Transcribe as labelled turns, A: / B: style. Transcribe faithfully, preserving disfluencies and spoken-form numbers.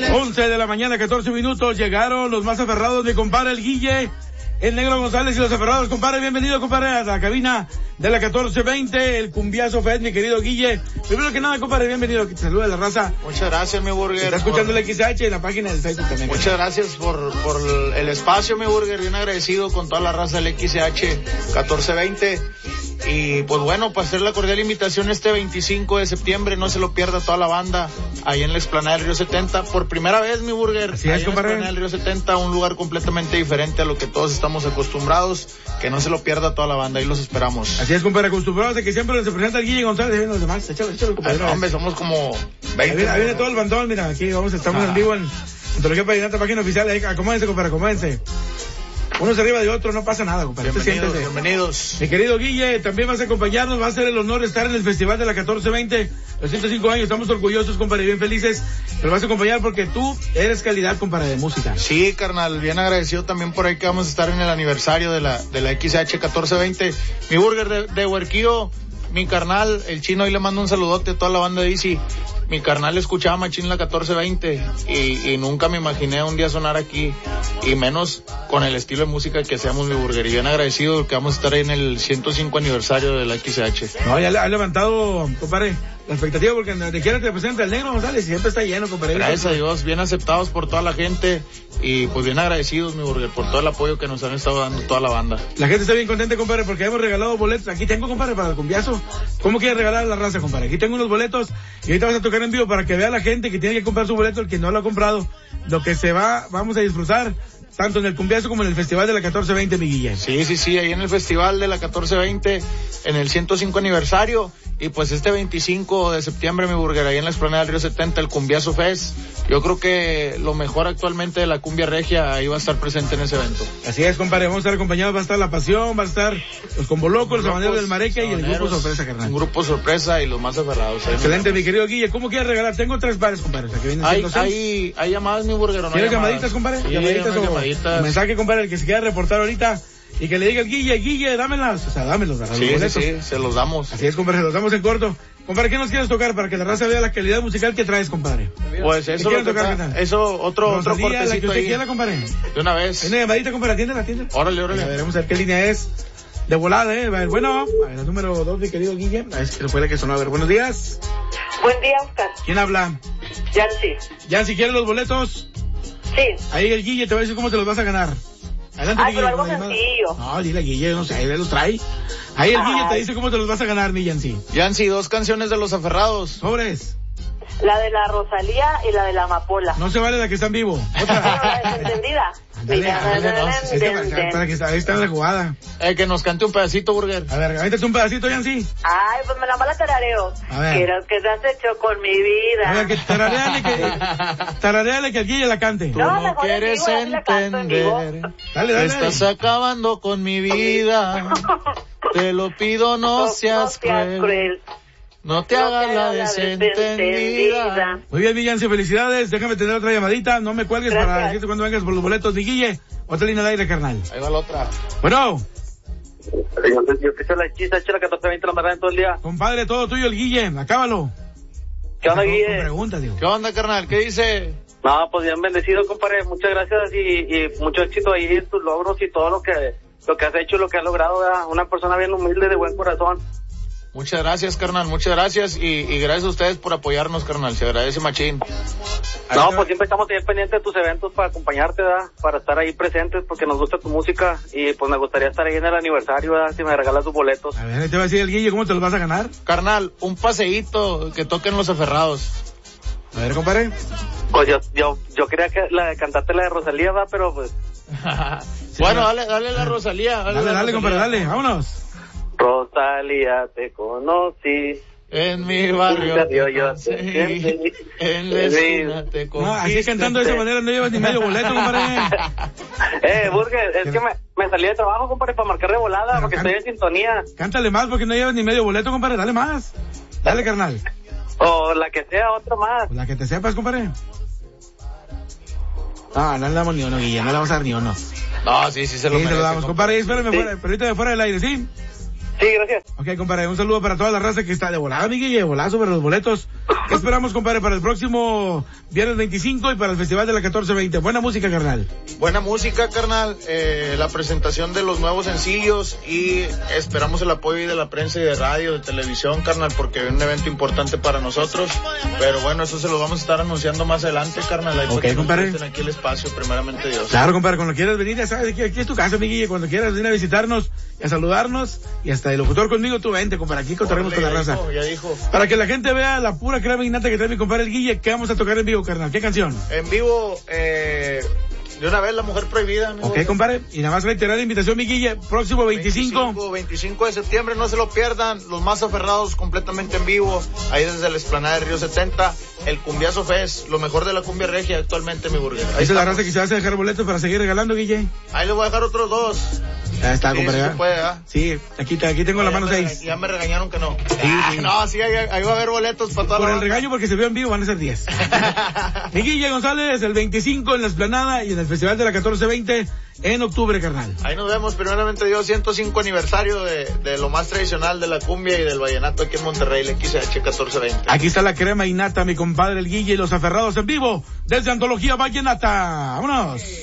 A: once de la mañana, catorce minutos, llegaron los más aferrados de compadre el Guille, el Negro González y los aferrados, compadre. Bienvenido, compadre, a la cabina de la catorce veinte, el Cumbiazo Fest, mi querido Guille. Primero que nada, compadre, bienvenido, que te saluda la raza.
B: Muchas gracias, mi burger.
A: Está escuchando por... el X H en la página del Facebook también.
B: Muchas gracias por, por el espacio, mi burger, bien agradecido con toda la raza del X H catorce veinte. Y pues bueno, para hacer la cordial invitación este veinticinco de septiembre, no se lo pierda toda la banda, ahí en la explanada del Río setenta, por primera vez, mi burger.
A: Así es,
B: ahí en la explanada del Río setenta, un lugar completamente diferente a lo que todos estamos acostumbrados, que no se lo pierda toda la banda, ahí los esperamos.
A: Así es, compadre, acostumbrados a que siempre se presenta el Guille González, y vienen los demás, échalo, échalo, compadre.
B: Ay, hombre, somos como veinte.
A: Ahí viene, ahí viene todo el bandón, mira, aquí vamos, estamos ah. en vivo en Antología Padrinata, página oficial, ahí, acomódense, compadre, acomódense. Unos arriba de otro, no pasa nada, compadre.
B: Bienvenidos, bienvenidos.
A: Mi querido Guille, también vas a acompañarnos, va a ser el honor de estar en el festival de la catorce veinte, los ciento cinco años, estamos orgullosos, compadre, bien felices, pero vas a acompañar porque tú eres calidad, compadre, de música.
B: Sí, carnal, bien agradecido también por ahí que vamos a estar en el aniversario de la, de la X H catorce veinte. Mi burger de, de Huerquillo, mi carnal, el Chino, ahí le mando un saludote a toda la banda de Easy. Mi carnal escuchaba machín la catorce veinte y, y nunca me imaginé un día sonar aquí, y menos con el estilo de música que hacemos, mi burger. Y bien agradecido que vamos a estar ahí en el ciento cinco aniversario de la X H.
A: No, ya ha levantado, compadre, la expectativa, porque donde quiera te presenta el Negro González y siempre está lleno, compadre.
B: Gracias a Dios, bien aceptados por toda la gente y pues bien agradecidos, mi burger, por todo el apoyo que nos han estado dando toda la banda.
A: La gente está bien contenta, compadre, porque hemos regalado boletos. Aquí tengo, compadre, para el Cumbiazo. ¿Cómo quieres regalar a la raza, compadre? Aquí tengo unos boletos y ahorita vas a tocar en vivo para que vea la gente que tiene que comprar su boleto, el que no lo ha comprado, lo que se va, vamos a disfrutar tanto en el Cumbiazo como en el festival de la catorce veinte, mi Guille.
B: Sí, sí, sí, ahí en el festival de la catorce veinte, en el ciento cinco aniversario, y pues este veinticinco de septiembre, mi burger, ahí en la explanada del Río setenta, el Cumbiazo Fest. Yo creo que lo mejor actualmente de la cumbia regia ahí va a estar presente en ese evento.
A: Así es, compadre, vamos a estar acompañados, va a estar La Pasión, va a estar los Combolocos, los Habaneros del Mareque y el Grupo Sorpresa, carnal.
B: Un grupo sorpresa y los más aferrados.
A: Excelente, mi querido Guille. ¿Cómo quieres regalar? Tengo tres bares, compadre. O sea, que vienen
B: hay, hay, hay llamadas, mi burger, ¿no?
A: ¿Quieres llamaditas, compadre?
B: Sí,
A: llamaditas o
B: llamaditas.
A: mensaje, compadre, el que se quiera reportar ahorita y que le diga al Guille, Guille, dámelas. O sea, dámelos.
B: Sí, sí, sí, se los damos.
A: Así es, compadre, se los damos en corto. Compadre, ¿qué nos quieres tocar para que la raza vea la calidad musical que traes, compadre?
B: Pues eso lo tocar, tra- eso otro otro cortecito
A: la que usted
B: ahí.
A: Quiera, compadre.
B: De una vez.
A: Hay una llamadita, compadre, atiéndela, atiéndela.
B: Órale, órale.
A: A ver, vamos a ver qué línea es. De volada, eh. A ver, bueno, a ver, el número dos, mi querido Guille. A ver si fue la que sonó. A ver, buenos días.
C: Buen día, Oscar.
A: ¿Quién habla?
C: Yancy.
A: Yancy, ¿quieres los boletos?
C: Sí.
A: Ahí el Guille te va a decir cómo te los vas a ganar. Adelante,
C: Ay,
A: Guille.
C: pero algo sencillo.
A: No, dile a Guille, no sé, ahí los trae. Ahí el Guille te dice cómo te los vas a ganar, mi Yancy.
B: Yancy, dos canciones de Los Aferrados.
A: Sobres.
C: La de la Rosalía y la de la Amapola.
A: No se vale la que está en vivo. Otra.
C: La desentendida.
A: Ándale, ándale, no, es que para, para que está, ahí está la jugada.
B: Eh, que nos cante un pedacito, burger.
A: A ver, avéntate un pedacito, Yancy.
C: Ay, pues me la mala tarareo.
A: A ver.
C: Quiero que te has hecho con mi vida.
A: A ver, que tarareale que, tarareale que el Guille la cante.
B: Tú
C: No,
B: no,
C: mejor en
B: quieres
C: vivo, así la canto en vivo.
B: entender.
A: Dale, dale.
B: Estás acabando con mi vida. Te lo pido, no,
C: No,
B: seas,
C: no seas
B: cruel.
C: cruel.
B: No te
C: No
B: hagas
C: te
B: la
C: hagas la
B: desentendida.
C: desentendida.
A: Muy bien, mi Yancy, felicidades. Déjame tener otra llamadita. No me cuelgues
C: Gracias.
A: para decirte cuando vengas por los boletos. Mi Guille, otra línea de aire, carnal.
B: Ahí va la otra.
A: Bueno.
D: Yo, yo escucho la X H, la catorce veinte, la marrana todo el día.
A: Compadre, todo tuyo, el Guille. Acábalo.
D: ¿Qué onda,
A: Con-
D: Guille?
A: con preguntas, digo.
B: ¿Qué onda, carnal? ¿Qué dice?
D: No, pues bien bendecido, compadre. Muchas gracias y, y mucho éxito ahí en tus logros y todo lo que lo que has hecho y lo que has logrado, ¿verdad? Una persona bien humilde, de buen corazón.
B: Muchas gracias, carnal, muchas gracias y, y gracias a ustedes por apoyarnos, carnal, se agradece machín.
A: Ahí
D: No,
A: te-
D: pues siempre estamos bien pendientes de tus eventos para acompañarte, ¿verdad? Para estar ahí presentes porque nos gusta tu música y pues me gustaría estar ahí en el aniversario, ¿verdad? Si me regalas tus boletos.
A: A ver, ahí te va a decir el Guille, ¿cómo te los vas a ganar?
B: Carnal, un paseíto que toquen Los Aferrados.
A: A ver, compadre.
D: Pues yo yo yo quería que la de cantarte la de Rosalía, ¿verdad? Pero pues...
B: Bueno, dale, dale la Rosalía.
A: Dale,
B: la
A: dale,
B: Rosalía.
A: compadre, dale, vámonos.
D: Rosalía, te conocí.
B: En mi barrio.
D: Yo, yo,
B: sí,
D: sí.
B: en la esquina te
A: No, así
B: conquisté.
A: cantando de esa manera no llevas ni medio boleto, compadre.
D: Eh, Burger, es que me, me salí de trabajo, compadre, para marcar de volada,
A: Pero
D: porque
A: can-
D: estoy en sintonía.
A: Cántale más porque no llevas ni medio boleto, compadre, dale más. Dale, carnal.
D: O la que sea, otra más.
A: Pues la que te sepas, compadre. Ah, no le damos ni uno, Guille, no le vamos a dar ni uno.
B: No, sí, sí se lo
A: Sí,
B: merece.
A: se lo damos, compadre, espérame
D: Sí.
A: fuera, pero ahorita de fuera del aire, ¿sí?
D: Sí, gracias.
A: Ok. Ok, compadre, un saludo para toda la raza que está de volada, mi Guille, volazo para los boletos. ¿Qué esperamos, compadre, para el próximo viernes veinticinco y para el festival de la catorce veinte? Buena música, carnal.
B: Buena música, carnal, eh, la presentación de los nuevos sencillos y esperamos el apoyo de la prensa y de radio, de televisión, carnal, porque es un evento importante para nosotros, pero bueno, eso se lo vamos a estar anunciando más adelante, carnal. Ahí
A: Ok, compadre.
B: aquí el espacio, primeramente Dios.
A: Claro, compadre, cuando quieras venir, ya sabes, aquí, aquí es tu casa, mi Guille, cuando quieras venir a visitarnos y a saludarnos, y hasta el locutor conmigo, tú vente, compadre, aquí contaremos con la
B: ya
A: raza.
B: Dijo, ya dijo.
A: Para que la gente vea la pura crema innata que trae mi compadre el Guille, que vamos a tocar en vivo, carnal. ¿Qué canción?
B: En vivo, eh, de una vez, La Mujer Prohibida. Amigo.
A: Ok, compadre, y nada más reiterar la invitación, mi Guille, próximo veinticinco.
B: veinticinco, veinticinco de septiembre, no se lo pierdan, los más aferrados completamente en vivo, ahí desde la explanada de Río setenta, el Cumbiazo Fest, lo mejor de la cumbia regia actualmente, mi burger.
A: Ahí está la raza que se va a dejar boletos para seguir regalando, Guille.
B: Ahí le voy a dejar otros dos.
A: Ya está,
B: Sí,
A: compadre.
B: sí
A: ¿eh?
B: se puede, ¿ah?
A: Sí, aquí, aquí tengo
B: No,
A: la
B: ya
A: mano
B: me
A: seis.
B: rega- Ya me regañaron que no.
A: Sí, sí.
B: No, sí, ahí, ahí va a haber boletos para toda
A: Por
B: la
A: el
B: banda.
A: regaño, porque se vio en vivo, van a ser diez. Mi Guille González, el veinticinco en la Esplanada y en el Festival de la catorce veinte en octubre, carnal.
B: Ahí nos vemos, primeramente Dios, ciento cinco aniversario de, de lo más tradicional de la cumbia y del vallenato aquí en Monterrey, la X H catorce veinte.
A: Aquí está la crema innata, mi compadre el Guille y los aferrados en vivo desde Antología Vallenata. ¡Vámonos!